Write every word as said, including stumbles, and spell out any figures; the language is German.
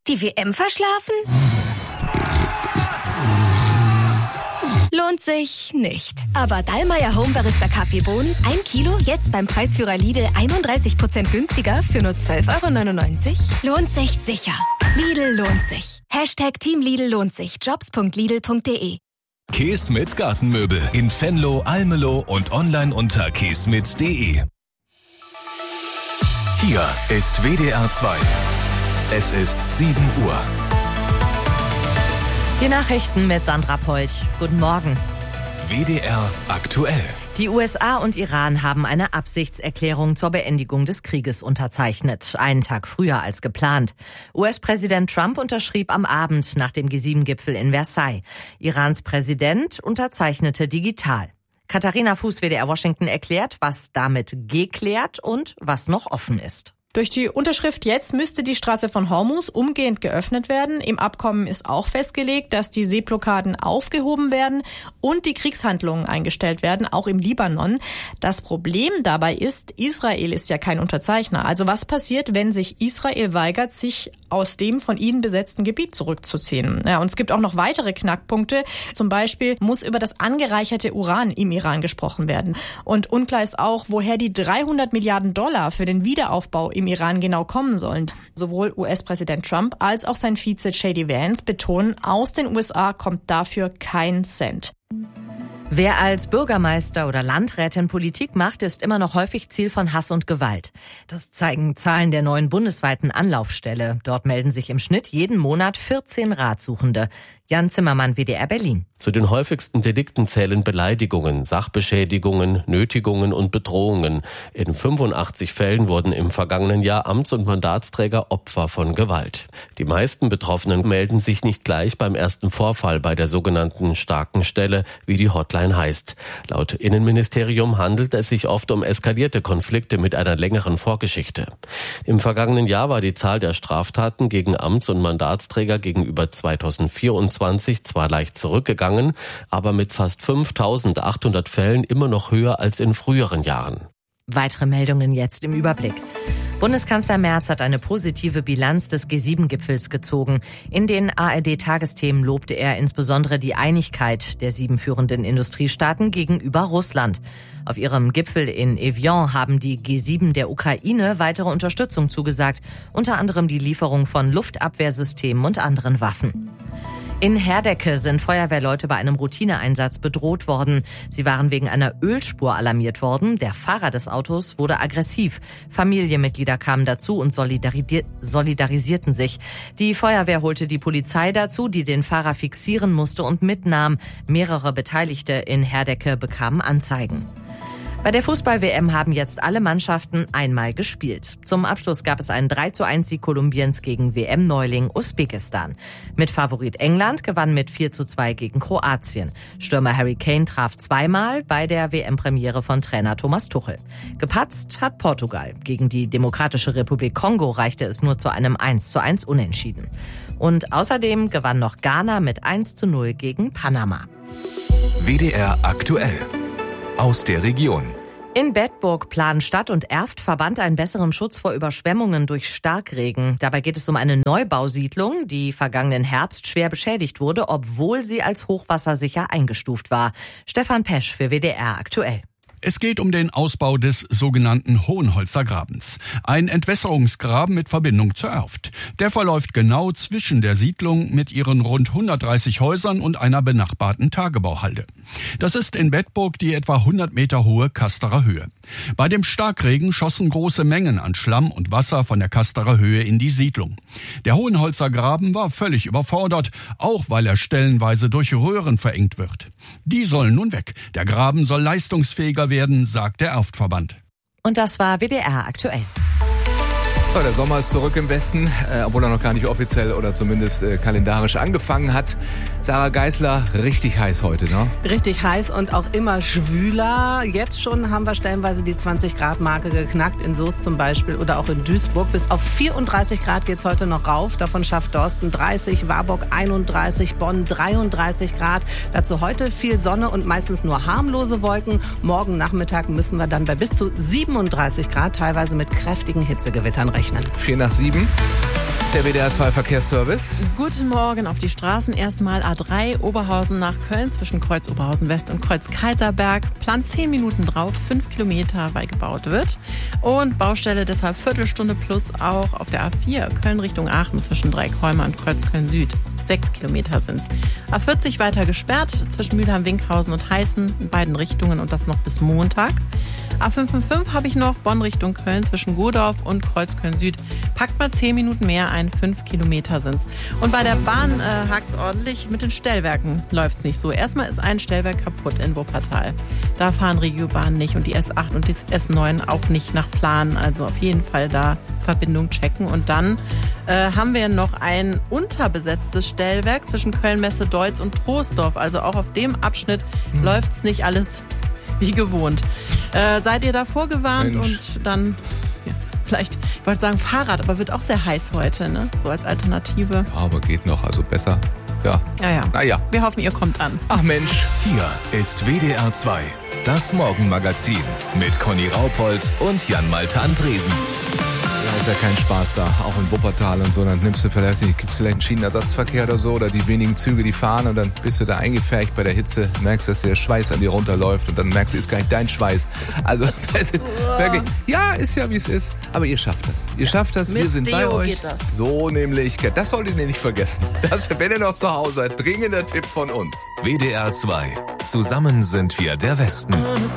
Die W M verschlafen? Lohnt sich nicht. Aber Dallmayr Home Barista Kaffeebohnen, ein Kilo, jetzt beim Preisführer Lidl einunddreißig Prozent günstiger für nur zwölf Euro neunundneunzig. Lohnt sich sicher. Lidl lohnt sich. Hashtag Team Lidl lohnt sich. Jobs punkt lidl punkt de. Keesmit Gartenmöbel in Venlo, Almelo und online unter keesmit punkt de. Hier ist W D R zwei. Es ist sieben Uhr. Die Nachrichten mit Sandra Polch. Guten Morgen. W D R aktuell. Die U S A und Iran haben eine Absichtserklärung zur Beendigung des Krieges unterzeichnet. Einen Tag früher als geplant. U S-Präsident Trump unterschrieb am Abend nach dem G sieben Gipfel in Versailles. Irans Präsident unterzeichnete digital. Katharina Fuß, W D R Washington, erklärt, was damit geklärt und was noch offen ist. Durch die Unterschrift jetzt müsste die Straße von Hormuz umgehend geöffnet werden. Im Abkommen ist auch festgelegt, dass die Seeblockaden aufgehoben werden und die Kriegshandlungen eingestellt werden, auch im Libanon. Das Problem dabei ist, Israel ist ja kein Unterzeichner. Also was passiert, wenn sich Israel weigert, sich aus dem von ihnen besetzten Gebiet zurückzuziehen? Ja, und es gibt auch noch weitere Knackpunkte. Zum Beispiel muss über das angereicherte Uran im Iran gesprochen werden. Und unklar ist auch, woher die dreihundert Milliarden Dollar für den Wiederaufbau im Iran genau kommen sollen. Sowohl U S-Präsident Trump als auch sein Vize J D Vance betonen, aus den U S A kommt dafür kein Cent. Wer als Bürgermeister oder Landrätin Politik macht, ist immer noch häufig Ziel von Hass und Gewalt. Das zeigen Zahlen der neuen bundesweiten Anlaufstelle. Dort melden sich im Schnitt jeden Monat vierzehn Ratsuchende. Jan Zimmermann, W D R Berlin. Zu den häufigsten Delikten zählen Beleidigungen, Sachbeschädigungen, Nötigungen und Bedrohungen. In fünfundachtzig Fällen wurden im vergangenen Jahr Amts- und Mandatsträger Opfer von Gewalt. Die meisten Betroffenen melden sich nicht gleich beim ersten Vorfall bei der sogenannten starken Stelle, wie die Hotline heißt. Laut Innenministerium handelt es sich oft um eskalierte Konflikte mit einer längeren Vorgeschichte. Im vergangenen Jahr war die Zahl der Straftaten gegen Amts- und Mandatsträger gegenüber zweitausendvierundzwanzig zwar leicht zurückgegangen, aber mit fast fünftausendachthundert Fällen immer noch höher als in früheren Jahren. Weitere Meldungen jetzt im Überblick. Bundeskanzler Merz hat eine positive Bilanz des G sieben Gipfels gezogen. In den A R D-Tagesthemen lobte er insbesondere die Einigkeit der sieben führenden Industriestaaten gegenüber Russland. Auf ihrem Gipfel in Evian haben die G sieben der Ukraine weitere Unterstützung zugesagt, unter anderem die Lieferung von Luftabwehrsystemen und anderen Waffen. In Herdecke sind Feuerwehrleute bei einem Routineeinsatz bedroht worden. Sie waren wegen einer Ölspur alarmiert worden. Der Fahrer des Autos wurde aggressiv. Familienmitglieder kamen dazu und solidari- solidarisierten sich. Die Feuerwehr holte die Polizei dazu, die den Fahrer fixieren musste und mitnahm. Mehrere Beteiligte in Herdecke bekamen Anzeigen. Bei der Fußball-W M haben jetzt alle Mannschaften einmal gespielt. Zum Abschluss gab es einen drei zu eins Sieg Kolumbiens gegen W M-Neuling Usbekistan. Mit Favorit England gewann mit vier zu zwei gegen Kroatien. Stürmer Harry Kane traf zweimal bei der W M-Premiere von Trainer Thomas Tuchel. Gepatzt hat Portugal. Gegen die Demokratische Republik Kongo reichte es nur zu einem eins zu eins Unentschieden. Und außerdem gewann noch Ghana mit eins zu null gegen Panama. W D R aktuell. Aus der Region. In Bedburg planen Stadt und Erftverband einen besseren Schutz vor Überschwemmungen durch Starkregen. Dabei geht es um eine Neubausiedlung, die vergangenen Herbst schwer beschädigt wurde, obwohl sie als hochwassersicher eingestuft war. Stefan Pesch für W D R aktuell. Es geht um den Ausbau des sogenannten Hohenholzer Grabens. Ein Entwässerungsgraben mit Verbindung zur Erft. Der verläuft genau zwischen der Siedlung mit ihren rund hundertdreißig Häusern und einer benachbarten Tagebauhalde. Das ist in Bedburg die etwa hundert Meter hohe Kasterer Höhe. Bei dem Starkregen schossen große Mengen an Schlamm und Wasser von der Kasterer Höhe in die Siedlung. Der Hohenholzer Graben war völlig überfordert, auch weil er stellenweise durch Röhren verengt wird. Die sollen nun weg. Der Graben soll leistungsfähiger werden, sagt der Erftverband. Und das war W D R aktuell. So, der Sommer ist zurück im Westen, äh, obwohl er noch gar nicht offiziell oder zumindest äh, kalendarisch angefangen hat. Sarah Geisler, richtig heiß heute, ne? Richtig heiß und auch immer schwüler. Jetzt schon haben wir stellenweise die zwanzig Grad Marke geknackt, in Soest zum Beispiel oder auch in Duisburg. Bis auf vierunddreißig Grad geht's heute noch rauf. Davon schafft Dorsten dreißig, Warburg einunddreißig, Bonn dreiunddreißig Grad. Dazu heute viel Sonne und meistens nur harmlose Wolken. Morgen Nachmittag müssen wir dann bei bis zu siebenunddreißig Grad, teilweise mit kräftigen Hitzegewittern rechnen. Vier nach sieben. Der W D R zwei Verkehrsservice. Guten Morgen auf die Straßen. Erstmal A drei Oberhausen nach Köln zwischen Kreuz Oberhausen West und Kreuz Kaiserberg. Plan zehn Minuten drauf, fünf Kilometer, weil gebaut wird. Und Baustelle deshalb Viertelstunde plus auch auf der A vier Köln Richtung Aachen zwischen Dreieckholme und Kreuz Köln Süd. Sechs Kilometer sind's. A vierzig weiter gesperrt zwischen Mülheim-Winkhausen und Heißen in beiden Richtungen und das noch bis Montag. A fünf fünf fünf habe ich noch, Bonn Richtung Köln zwischen Godorf und Kreuz Köln Süd. Packt mal zehn Minuten mehr ein, fünf Kilometer sind's. Und bei der Bahn äh, hakt's ordentlich, mit den Stellwerken läuft's nicht so. Erstmal ist ein Stellwerk kaputt in Wuppertal. Da fahren Regiobahnen nicht und die S acht und die S neun auch nicht nach Plan. Also auf jeden Fall da Verbindung checken. Und dann äh, haben wir noch ein unterbesetztes Stellwerk zwischen Köln-Messe-Deutz und Troisdorf. Also auch auf dem Abschnitt hm. läuft's nicht alles wie gewohnt. Äh, seid ihr da vorgewarnt? Mensch. Und dann ja, vielleicht, ich wollte sagen Fahrrad, aber wird auch sehr heiß heute, ne? So als Alternative. Ja, aber geht noch, also besser. Ja. Ja, ja. Naja. Wir hoffen, ihr kommt an. Ach Mensch. Hier ist W D R zwei, das Morgenmagazin mit Conny Raupold und Jan-Malte Andresen. Ja, ist ja kein Spaß da, auch in Wuppertal und so. Dann nimmst du vielleicht, gibt es vielleicht einen Schienenersatzverkehr oder so, oder die wenigen Züge, die fahren, und dann bist du da eingefärbt bei der Hitze, merkst, dass der Schweiß an dir runterläuft und dann merkst du, ist gar nicht dein Schweiß. Also, das ist wirklich, ja, ist ja wie es ist, aber ihr schafft das. Ihr schafft das, wir sind bei euch. Geht das. So nämlich, das solltet ihr nicht vergessen. Das, wenn ihr noch zu Hause seid, dringender Tipp von uns. W D R zwei, zusammen sind wir der Westen.